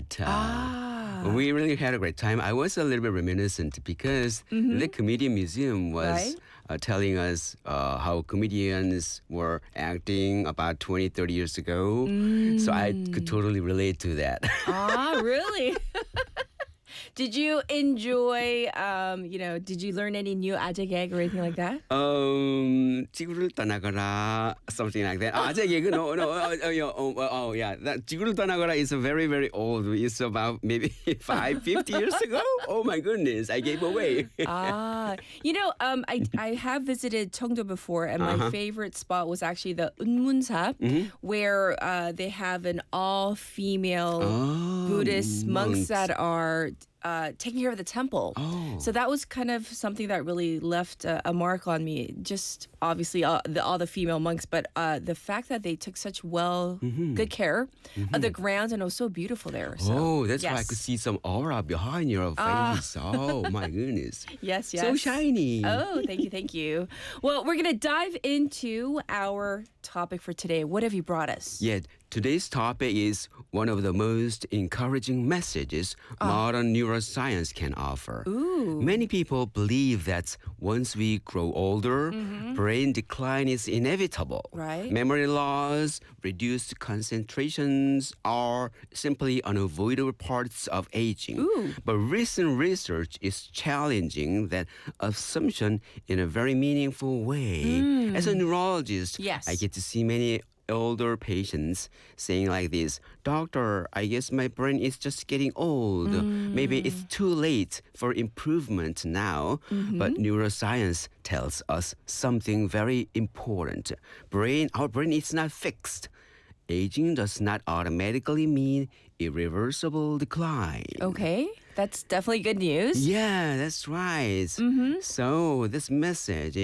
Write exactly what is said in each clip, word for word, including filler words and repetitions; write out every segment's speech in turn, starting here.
great. Uh, Ah. We really had a great time. I was a little bit reminiscent because Mhm. the Comedian Museum was Right. uh, telling us uh, how comedians were acting about twenty, thirty years ago. So I could Mm. totally relate to that. Ah, really? Did you enjoy, um, you know, did you learn any new 아재 gag or anything like that? Um, 지구를 떠나거라, something like that. Ah, 아재 개그, no, no, oh, oh, yeah, oh, oh, oh, yeah. That 지구를 떠나거라 is a very, very old. It's about maybe five, fifty years ago. Oh my goodness, I gave away. Ah, you know, um, I I have visited Cheongdo before, and my Uh-huh. favorite spot was actually the Unmunsap, where uh, they have an all-female Oh, Buddhist monks, monks. that are uh, taking care of the temple. Oh. So that was kind of something that really left a, a mark on me. Just obviously all the, all the female monks, but uh, the fact that they took such well, good care of the grounds, and it was so beautiful there. So, Oh, that's why I yes. could see some aura behind your face. Oh, my goodness. Yes, yes. So shiny. Oh, thank you, thank you. Well, we're going to dive into our topic for today. What have you brought us? Yeah, today's topic is one of the most encouraging messages modern neuroscience can offer. Ooh. Many people believe that once we grow older, brain decline is inevitable. Right. Memory loss, reduced concentrations are simply unavoidable parts of aging. Ooh. But recent research is challenging that assumption in a very meaningful way. As a neurologist, Yes. I get to see many older patients saying like this, doctor, I guess my brain is just getting old. Maybe it's too late for improvement now. But neuroscience tells us something very important. Brain, our brain is not fixed. Aging does not automatically mean irreversible decline. Okay, that's definitely good news. Yeah, that's right. So this message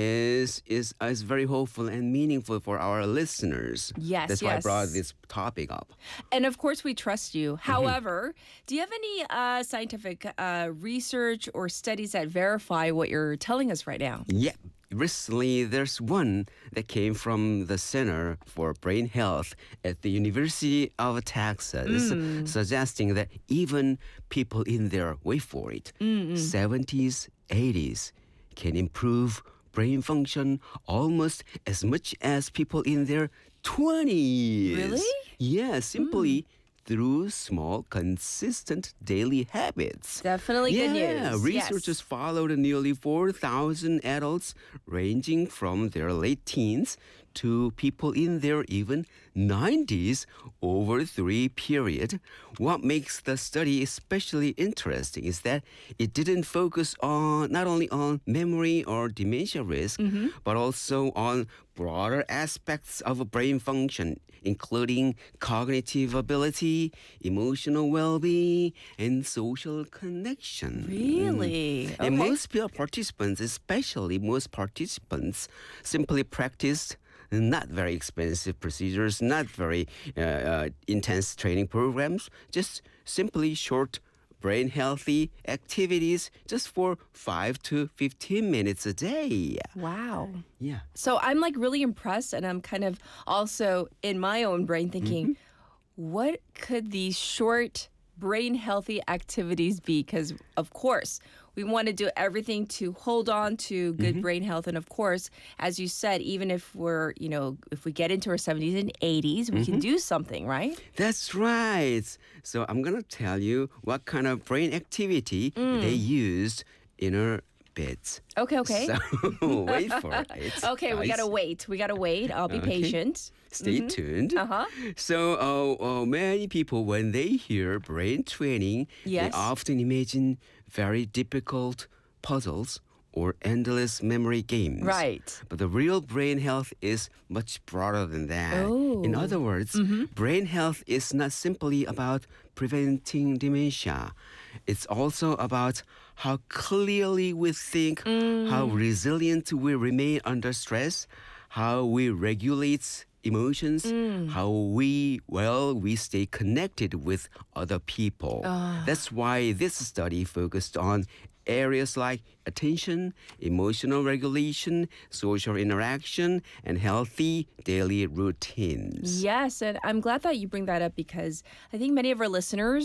is is is very hopeful and meaningful for our listeners. Yes, that's why I yes. brought this topic up. And of course, we trust you. However, do you have any uh, scientific uh, research or studies that verify what you're telling us right now? Yeah. Recently, there's one that came from the Center for Brain Health at the University of Texas, suggesting that even people in their, wait for it, seventies, eighties can improve brain function almost as much as people in their twenties. Really? Yeah, simply through small, consistent daily habits. Definitely yeah, good news. researchers Yes. followed nearly four thousand adults ranging from their late teens to people in their even nineties over a three period. What makes the study especially interesting is that it didn't focus on not only on memory or dementia risk, but also on broader aspects of brain function, including cognitive ability, emotional well-being, and social connection. Really? Mm. And Okay. most pe- participants, especially most participants, simply practiced not very expensive procedures, not very uh, uh, intense training programs, just simply short brain healthy activities just for five to fifteen minutes a day. Wow. Yeah. So I'm like really impressed, and I'm kind of also in my own brain thinking, what could these short brain healthy activities be? Because of course we want to do everything to hold on to good brain health, and of course, as you said, even if we're, you know, if we get into our seventies and eighties, we can do something, right? That's right. So I'm going to tell you what kind of brain activity they used in our beds. Okay, okay. So wait for it. Okay, we guys. gotta wait. We gotta wait. I'll be Okay. patient. Stay tuned. Uh-huh. So, uh, uh, many people, when they hear brain training, Yes. they often imagine very difficult puzzles or endless memory games. Right. But the real brain health is much broader than that. In Oh. other words, brain health is not simply about preventing dementia. It's also about how clearly we think, how resilient we remain under stress, how we regulate emotions, how we, well, we stay connected with other people. That's why this study focused on areas like attention, emotional regulation, social interaction, and healthy daily routines. Yes, and I'm glad that you bring that up because I think many of our listeners